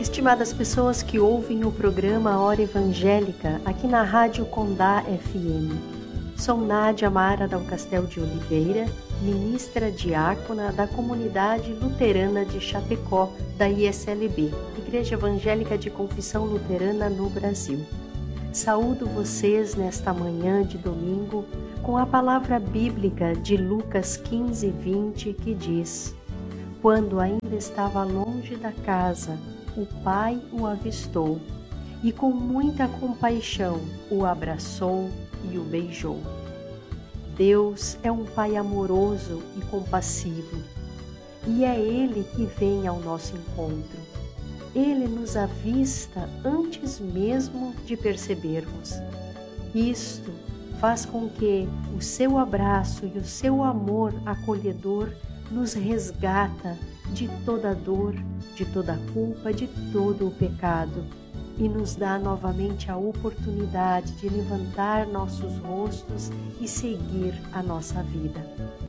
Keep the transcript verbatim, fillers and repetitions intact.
Estimadas pessoas que ouvem o programa Hora Evangélica aqui na Rádio Condá F M. Sou Nádia Mara Dal Castel de Oliveira, ministra diácona da Comunidade Luterana de Chapecó, da I S L B, Igreja Evangélica de Confissão Luterana no Brasil. Saúdo vocês nesta manhã de domingo com a palavra bíblica de Lucas quinze, vinte, que diz: Quando ainda estava longe da casa, o pai o avistou e com muita compaixão o abraçou e o beijou. Deus é um pai amoroso e compassivo, e é Ele que vem ao nosso encontro. Ele nos avista antes mesmo de percebermos. Isto faz com que o seu abraço e o seu amor acolhedor nos resgata de toda dor, de toda culpa, de todo o pecado, e nos dá novamente a oportunidade de levantar nossos rostos e seguir a nossa vida.